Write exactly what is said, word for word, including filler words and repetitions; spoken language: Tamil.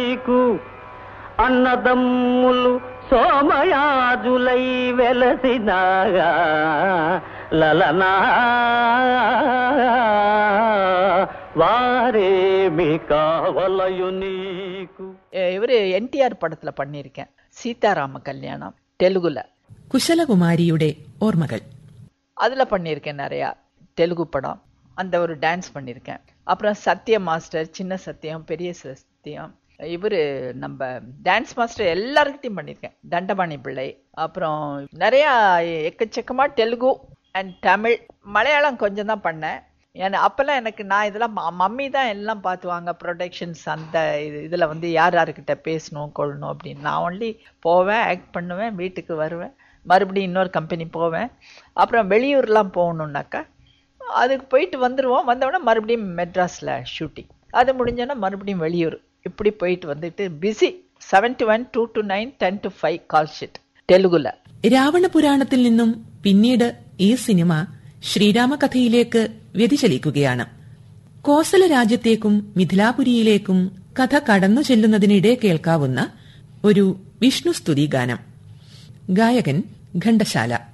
నీకు అన్నదమ్ములు సోమయాజులై వెలసినాగా లలనా வாரேமி காவலையு நீக்கு. இவரு என்டிஆர் படத்துல பண்ணிருக்கேன், சீதாராம கல்யாணம் தெலுங்குல. குஷலகுமாரியுடைய ஓர்மகள் அதுல பண்ணிருக்கேன் நிறைய தெலுங்கு படம். அந்த ஒரு டான்ஸ் பண்ணிருக்கேன். அப்புறம் சத்ய மாஸ்டர், சின்ன சத்தியம், பெரிய சத்தியம், இவரு நம்ம டான்ஸ் மாஸ்டர் எல்லாருக்கிட்டையும் பண்ணிருக்கேன். தண்டபாணி பிள்ளை, அப்புறம் நிறைய எக்கச்சக்கமா தெலுங்கு அண்ட் தமிழ். மலையாளம் கொஞ்சம் தான் பண்ணேன். ஏன்னா அப்பெல்லாம் எனக்கு நான் இதெல்லாம் மம்மி தான் எல்லாம் பார்த்துவாங்க, ப்ரொடக்ஷன்ஸ் அந்த இது இதில் வந்து யார் யாருக்கிட்ட பேசணும் கொள்ளணும் அப்படின்னு. நான் ஒன்லி போவேன், ஆக்ட் பண்ணுவேன், வீட்டுக்கு வருவேன், மறுபடியும் இன்னொரு கம்பெனி போவேன். அப்புறம் வெளியூர்லாம் போகணுன்னாக்கா அதுக்கு போயிட்டு வந்துடுவோம். வந்தோடனே மறுபடியும் மெட்ராஸில் ஷூட்டிங், அது முடிஞ்சோன்னா மறுபடியும் வெளியூர், இப்படி போயிட்டு வந்துட்டு busy. Seven to one, to to nine, ten to five call sheet തെലുഗുല. Ravana പുരാണത്തിൽ നിന്നും പിന്നീട് ഈ സിനിമ ശ്രീരാമകഥയിലേക്ക് വ്യതിചലിക്കുകയാണ്. കോസല രാജ്യത്തേക്കും മിഥിലാപുരിയിലേക്കും കഥ കടന്നു ചെല്ലുന്നതിനിടെ കേൾക്കാവുന്ന ഒരു വിഷ്ണുസ്തുതി ഗാനം. ഗായകൻ ഘണ്ടശാല.